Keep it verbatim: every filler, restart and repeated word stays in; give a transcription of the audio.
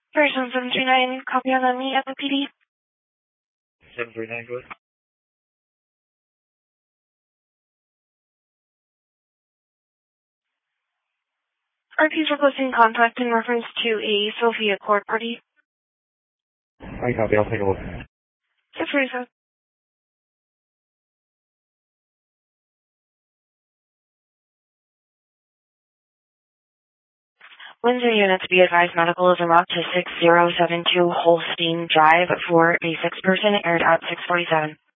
First one seven three nine, copy on the meet at the P D. seven three nine, go ahead. R P's requesting contact in reference to a Sophia Court party. I copy, I'll take a look. Just reason. Windsor unit to be advised, medical is en route to six zero seven two Holstein Drive for a six person aired at six forty-seven.